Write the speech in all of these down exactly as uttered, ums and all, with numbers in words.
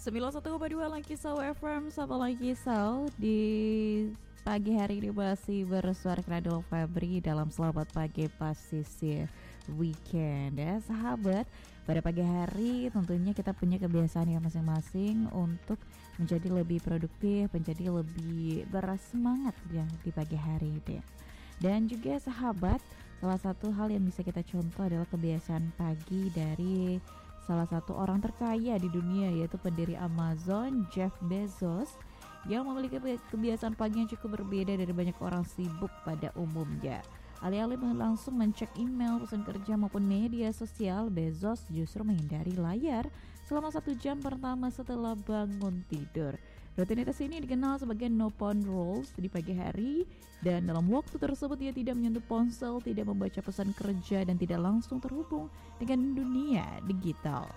sembilan puluh satu koma dua Langkisau F M, sama Langkisau di pagi hari ini masih bersuara Kradul Febri dalam Selamat Pagi Pasisi Weekend ya sahabat. Pada pagi hari tentunya kita punya kebiasaan yang masing-masing untuk menjadi lebih produktif, menjadi lebih bersemangat ya di pagi hari ini. Dan juga sahabat, salah satu hal yang bisa kita contoh adalah kebiasaan pagi dari salah satu orang terkaya di dunia, yaitu pendiri Amazon, Jeff Bezos, yang memiliki kebiasaan pagi yang cukup berbeda dari banyak orang sibuk pada umumnya. Alih-alih langsung mencek email, pesan kerja maupun media sosial, Bezos justru menghindari layar selama satu jam pertama setelah bangun tidur. Rutinitas ini dikenal sebagai no phone rules di pagi hari, dan dalam waktu tersebut dia tidak menyentuh ponsel, tidak membaca pesan kerja, dan tidak langsung terhubung dengan dunia digital.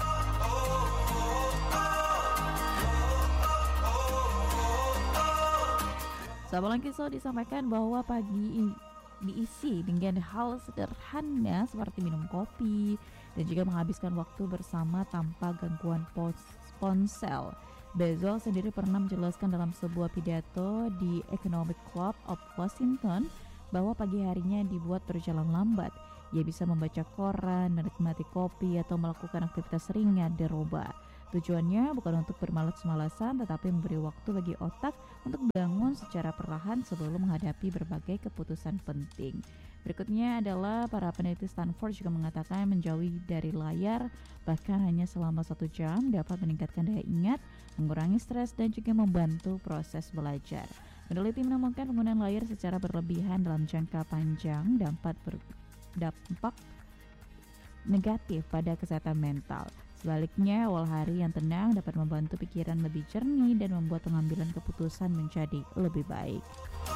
Sahabat Langkisau, disampaikan bahwa pagi diisi dengan hal sederhana seperti minum kopi dan juga menghabiskan waktu bersama tanpa gangguan ponsel. Bezos sendiri pernah menjelaskan dalam sebuah pidato di Economic Club of Washington bahwa pagi harinya dibuat berjalan lambat. Ia bisa membaca koran, menikmati kopi, atau melakukan aktivitas ringan di rumah. Tujuannya bukan untuk bermalas-malasan, tetapi memberi waktu bagi otak untuk bangun secara perlahan sebelum menghadapi berbagai keputusan penting. Berikutnya adalah para peneliti Stanford juga mengatakan menjauhi dari layar bahkan hanya selama satu jam dapat meningkatkan daya ingat, mengurangi stres, dan juga membantu proses belajar. Peneliti menemukan penggunaan layar secara berlebihan dalam jangka panjang dapat berdampak negatif pada kesehatan mental. Sebaliknya, awal hari yang tenang dapat membantu pikiran lebih jernih dan membuat pengambilan keputusan menjadi lebih baik.